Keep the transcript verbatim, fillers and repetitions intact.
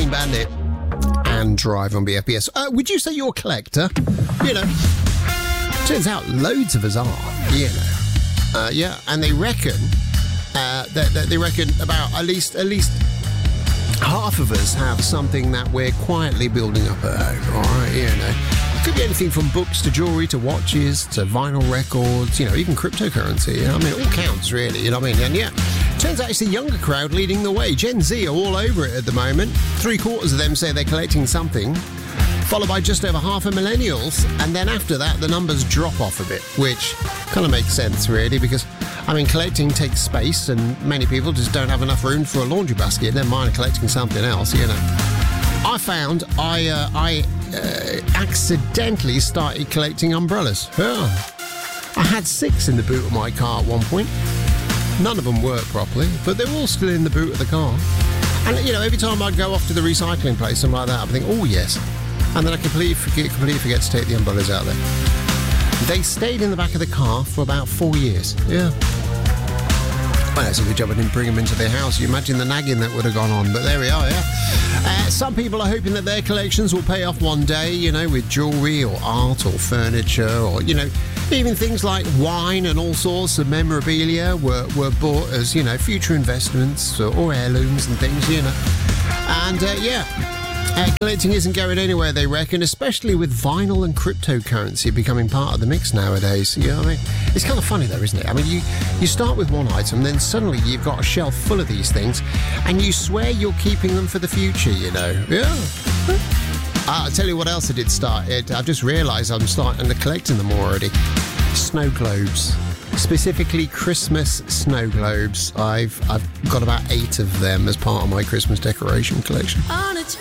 Clean Bandit and Drive on B F B S. Uh, would you say you're a collector? You know, turns out loads of us are, you know. Uh, yeah, and they reckon, uh, that, that they reckon about at least, at least half of us have something that we're quietly building up at home, all right, you know. It could be anything from books to jewellery to watches to vinyl records, you know, even cryptocurrency, you know, I mean, it all counts, really, you know what I mean? And yeah, turns out it's the younger crowd leading the way. Gen Z are all over it at the moment. Three quarters of them say they're collecting something, followed by just over half of millennials, and then after that, the numbers drop off a bit, which kind of makes sense, really, because, I mean, collecting takes space, and many people just don't have enough room for a laundry basket, never mind collecting something else, you know. I found I uh, I uh, accidentally started collecting umbrellas. Yeah. I had six in the boot of my car at one point. None of them work properly, but they're all still in the boot of the car. And, you know, every time I'd go off to the recycling place, something like that, I'd think, oh, yes. And then I completely forget, completely forget to take the umbrellas out there. They stayed in the back of the car for about four years. Yeah. Well, that's a good job I didn't bring them into their house. You imagine the nagging that would have gone on. But there we are, yeah. Uh, some people are hoping that their collections will pay off one day, you know, with jewellery or art or furniture or, you know, even things like wine and all sorts of memorabilia were, were bought as, you know, future investments or, or heirlooms and things, you know. And, uh, yeah, uh, collecting isn't going anywhere, they reckon, especially with vinyl and cryptocurrency becoming part of the mix nowadays. You know what I mean? It's kind of funny, though, isn't it? I mean, you, you start with one item, then suddenly you've got a shelf full of these things, and you swear you're keeping them for the future, you know? Yeah. I'll tell you what else I did start. It, I just realised I'm starting to collecting them already. Snow globes. Specifically Christmas snow globes. I've I've got about eight of them as part of my Christmas decoration collection.